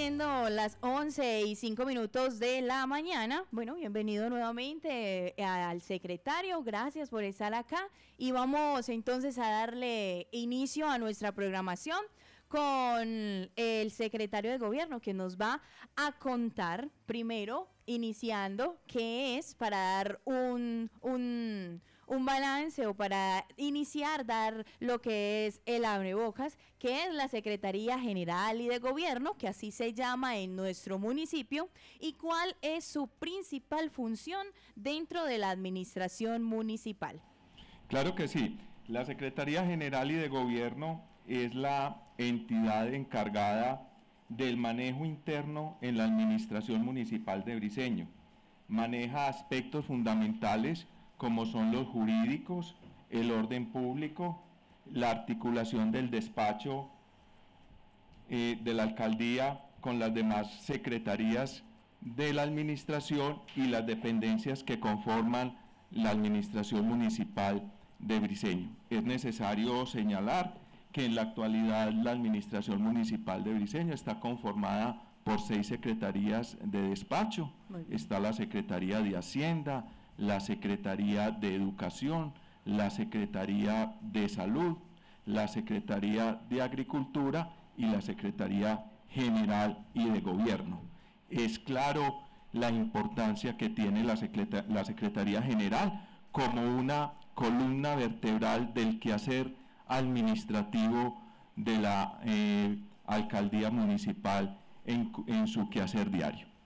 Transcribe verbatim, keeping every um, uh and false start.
siendo las once y cinco minutos de la mañana. Bueno, bienvenido nuevamente al secretario, gracias por estar acá y vamos entonces a darle inicio a nuestra programación con el secretario de gobierno que nos va a contar primero, iniciando, qué es para dar un, un, un balance o para iniciar, dar lo que es el abrebocas, que es la Secretaría General y de Gobierno, que así se llama en nuestro municipio, y cuál es su principal función dentro de la administración municipal. Claro que sí, la Secretaría General y de Gobierno es la entidad encargada del manejo interno en la administración municipal de Briceño. Maneja aspectos fundamentales como son los jurídicos, el orden público, la articulación del despacho eh, de la alcaldía con las demás secretarías de la administración y las dependencias que conforman la administración municipal de Briceño. Es necesario señalar que en la actualidad la administración municipal de Briceño está conformada por seis secretarías de despacho. Está la Secretaría de Hacienda, la Secretaría de Educación, la Secretaría de Salud, la Secretaría de Agricultura y la Secretaría General y de Gobierno. Es claro la importancia que tiene la, Secreta- la Secretaría General como una columna vertebral del quehacer administrativo de la eh, alcaldía municipal en, en su quehacer diario.